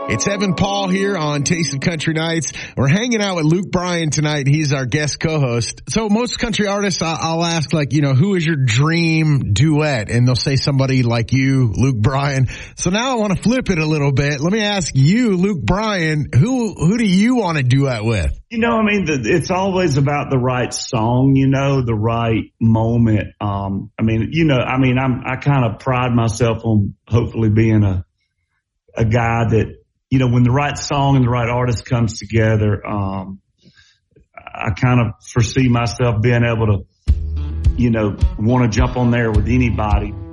It's Evan Paul here on Taste of Country Nights. We're hanging out with Luke Bryan tonight. He's our guest co-host. So most country artists, I'll ask, like, you know, who is your dream duet? And they'll say somebody like you, Luke Bryan. So now I want to flip it a little bit. Let me ask you, Luke Bryan, who do you want to duet with? You know, I mean, it's always about the right song, you know, the right moment. I kind of pride myself on hopefully being a guy that, you know, when the right song and the right artist comes together, I kind of foresee myself being able to, you know, want to jump on there with anybody.